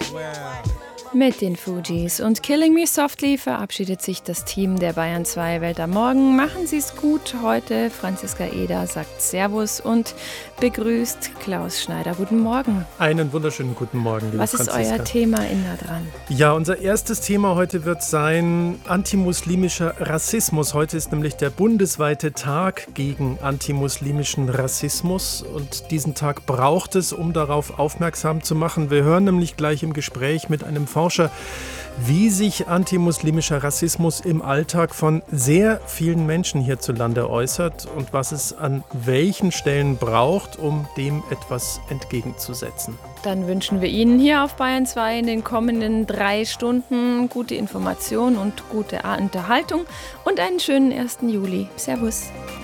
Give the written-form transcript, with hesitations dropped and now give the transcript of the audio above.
Mit den Fugees und Killing Me Softly verabschiedet sich das Team der Bayern 2 Welt am Morgen. Machen Sie es gut heute. Franziska Eder sagt Servus und begrüßt Klaus Schneider. Guten Morgen. Einen wunderschönen guten Morgen, liebe Was ist Franziska. euer Thema in da dran? Ja, unser erstes Thema heute wird sein antimuslimischer Rassismus. Heute ist nämlich der bundesweite Tag gegen antimuslimischen Rassismus und diesen Tag braucht es, um darauf aufmerksam zu machen. Wir hören nämlich gleich im Gespräch mit einem Forscher, wie sich antimuslimischer Rassismus im Alltag von sehr vielen Menschen hierzulande äußert und was es an welchen Stellen braucht, um dem etwas entgegenzusetzen. Dann wünschen wir Ihnen hier auf Bayern 2 in den kommenden 3 Stunden gute Information und gute Unterhaltung und einen schönen 1. Juli. Servus.